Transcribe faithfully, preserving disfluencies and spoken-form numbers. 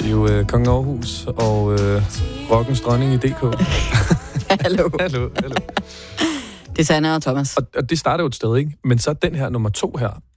er jo øh, Kongen Aarhus og øh, rockens dronning i D K. Hallo. hallo, hallo. Det er Sanne og Thomas. Og, og det starter jo et sted, ikke? Men så den her nummer to her,